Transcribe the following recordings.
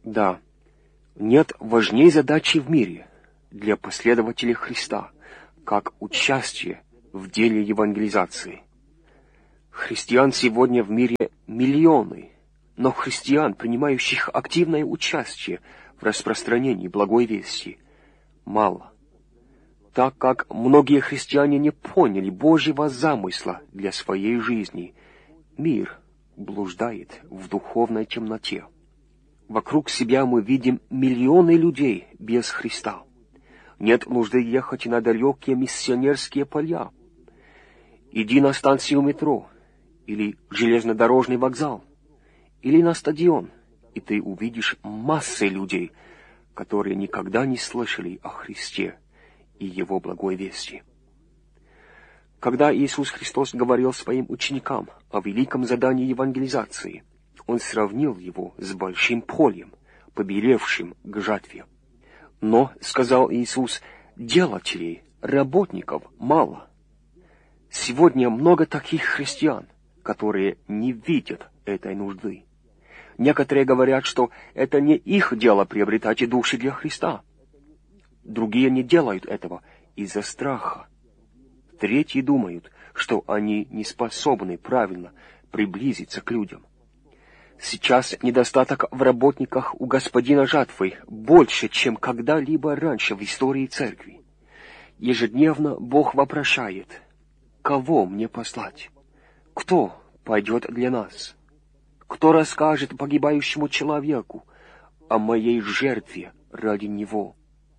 Да, нет важней задачи в мире для последователей Христа, как участие в деле евангелизации. Христиан сегодня в мире миллионы, но христиан, принимающих активное участие в распространении благой вести, мало, так как многие христиане не поняли Божьего замысла для своей жизни. Мир блуждает в духовной темноте. Вокруг себя мы видим миллионы людей без Христа. Нет нужды ехать на далекие миссионерские поля. Иди на станцию метро, или железнодорожный вокзал, или на стадион, и ты увидишь массы людей, которые никогда не слышали о Христе и Его благой вести. Когда Иисус Христос говорил своим ученикам о великом задании евангелизации, Он сравнил его с большим полем, побелевшим к жатве. Но, сказал Иисус, делателей, работников мало. Сегодня много таких христиан, которые не видят этой нужды. Некоторые говорят, что это не их дело приобретать души для Христа. Другие не делают этого из-за страха. Третьи думают, что они не способны правильно приблизиться к людям. Сейчас недостаток в работниках у господина жатвы больше, чем когда-либо раньше в истории церкви. Ежедневно Бог вопрошает: кого мне послать? Кто пойдет для нас? Кто расскажет погибающему человеку о моей жертве ради него?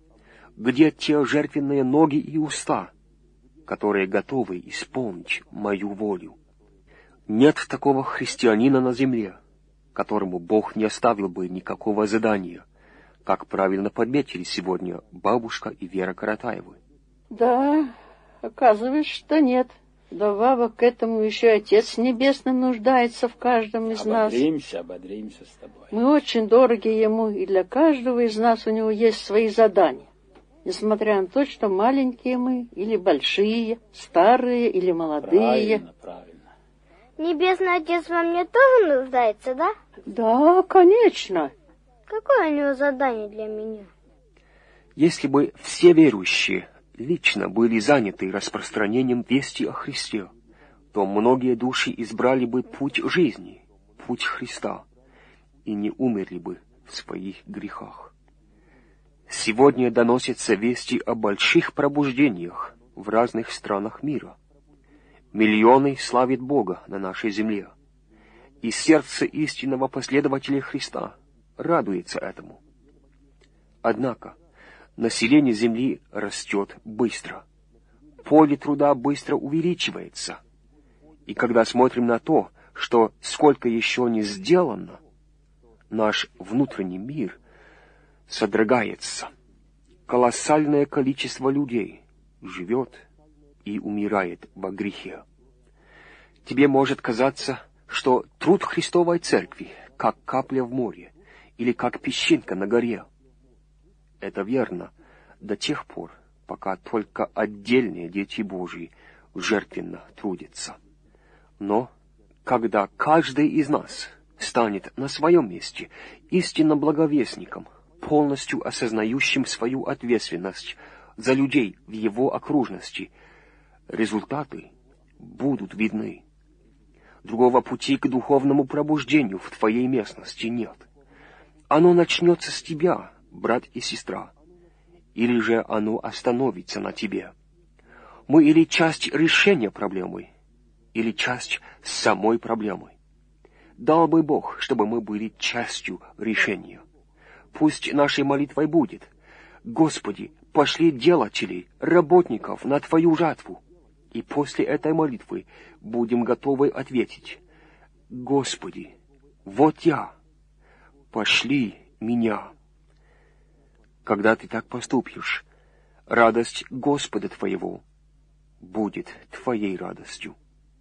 Где те жертвенные ноги и уста, которые готовы исполнить мою волю? Нет такого христианина на земле, которому Бог не оставил бы никакого задания, как правильно подметили сегодня бабушка и Вера Каратаевы. Да, оказывается, что нет. Добавок к этому еще Отец Небесный нуждается в каждом из нас. Ободримся с тобой. Мы очень дороги Ему, и для каждого из нас у Него есть свои задания. Несмотря на то, что маленькие мы, или большие, старые или молодые. Правильно. Небесный Отец во мне тоже нуждается, да? Да, конечно. Какое у Него задание для меня? Если бы все верующие лично были заняты распространением вести о Христе, то многие души избрали бы путь жизни, путь Христа, и не умерли бы в своих грехах. Сегодня доносятся вести о больших пробуждениях в разных странах мира. Миллионы славят Бога на нашей земле, и сердце истинного последователя Христа радуется этому. Однако население Земли растет быстро, поле труда быстро увеличивается, и когда смотрим на то, что сколько еще не сделано, наш внутренний мир содрогается. Колоссальное количество людей живет и умирает во грехе. Тебе может казаться, что труд Христовой Церкви как капля в море или как песчинка на горе. Это верно до тех пор, пока только отдельные дети Божьи жертвенно трудятся. Но когда каждый из нас станет на своем месте истинным благовестником, полностью осознающим свою ответственность за людей в его окружности, результаты будут видны. Другого пути к духовному пробуждению в твоей местности нет. Оно начнется с тебя, брат и сестра, или же оно остановится на тебе. Мы или часть решения проблемы, или часть самой проблемы. Дал бы Бог, чтобы мы были частью решения. Пусть нашей молитвой будет: Господи, пошли делателей, работников на Твою жатву. И после этой молитвы будем готовы ответить: Господи, вот я, пошли меня. Когда ты так поступишь, радость Господа твоего будет твоей радостью.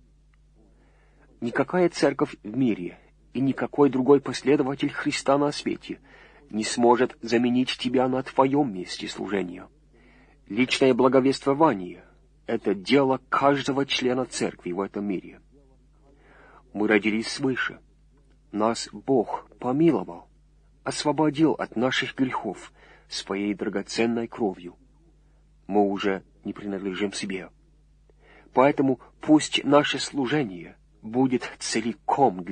Никакая церковь в мире и никакой другой последователь Христа на свете не сможет заменить тебя на твоем месте служения. Личное благовествование — это дело каждого члена церкви в этом мире. Мы родились свыше. Нас Бог помиловал. освободил от наших грехов своей драгоценной кровью. Мы уже не принадлежим себе. Поэтому пусть наше служение будет целиком для